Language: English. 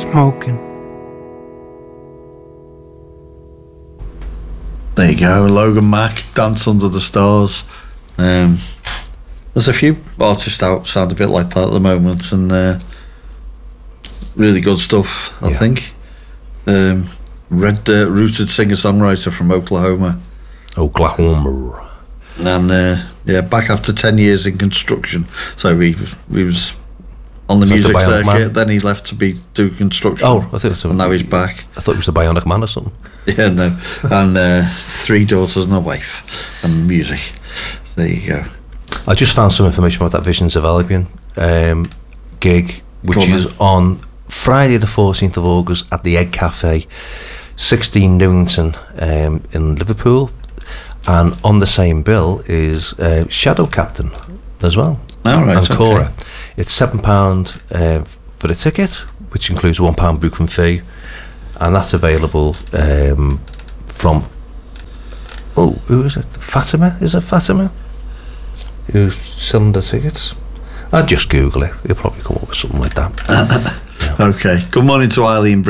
smoking. There you go, Logan Mack, Dance Under the Stars. There's a few artists out sound a bit like that at the moment, and really good stuff, I think. Red Dirt rooted singer-songwriter from Oklahoma. And back after 10 years in construction. So he was on the music circuit, then he left to do construction. Oh, I thought it was and now he's back. I thought he was a Bionic Man or something. Yeah, no. And 3 daughters and a wife, and music. There you go. I just found some information about that Visions of Albion gig, which is on Friday the 14th of August at the Egg Cafe, 16 Newington in Liverpool. And on the same bill is Shadow Captain as well. Oh, right, and Cora. It's £7 for the ticket, which includes a £1 booking fee, and that's available from who is it? Fatima? Is it Fatima who's selling the tickets? I'll just Google it. You'll probably come up with something like that. Okay. Good morning to Eileen.